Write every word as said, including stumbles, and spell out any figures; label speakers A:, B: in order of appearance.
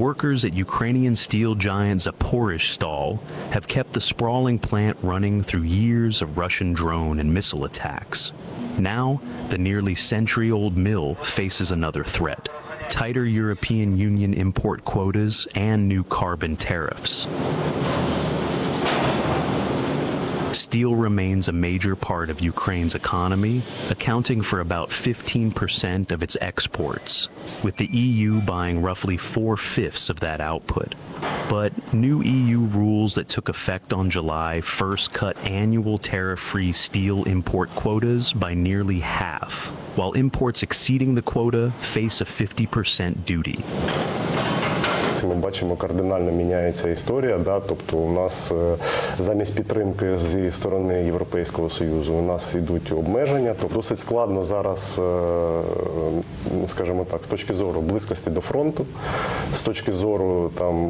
A: workers at Ukrainian steel giant Zaporizhzhstal have kept the sprawling plant running through years of Russian drone and missile attacks. Now, the nearly century-old mill faces another threat: tighter European Union import quotas and new carbon tariffs. Steel remains a major part of Ukraine's economy, accounting for about fifteen percent of its exports, with the E U buying roughly four-fifths of that output. But new E U rules that took effect on July first cut annual tariff-free steel import quotas by nearly half, while imports exceeding the quota face a fifty percent duty.
B: Ми бачимо, кардинально міняється історія, да? Тобто у нас замість підтримки зі сторони Європейського Союзу у нас йдуть обмеження. Тобто досить складно зараз, скажімо так, з точки зору близькості до фронту, з точки зору там